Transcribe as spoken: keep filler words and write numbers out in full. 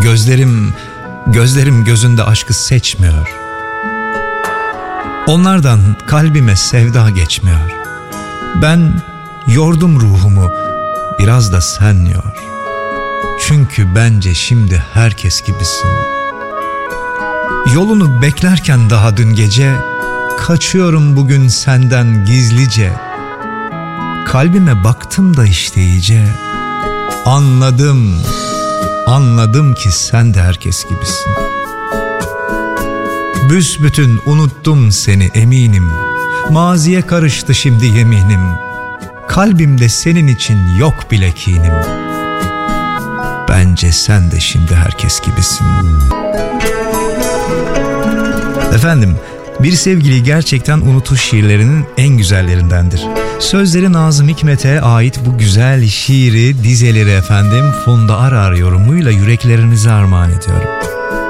Gözlerim, gözlerim gözünde aşkı seçmiyor. Onlardan kalbime sevda geçmiyor. Ben yordum ruhumu, biraz da sen yor. Çünkü bence şimdi herkes gibisin. Yolunu beklerken daha dün gece, kaçıyorum bugün senden gizlice. Kalbime baktım da işte iyice, anladım, anladım ki sen de herkes gibisin. Büsbütün unuttum seni eminim, maziye karıştı şimdi yeminim. Kalbimde senin için yok bile kinim. Bence sen de şimdi herkes gibisin. Efendim, bir sevgili gerçekten unutuş şiirlerinin en güzellerindendir. Sözleri Nazım Hikmet'e ait bu güzel şiiri, dizeleri efendim Funda Arar yorumuyla yüreklerinize armağan ediyorum.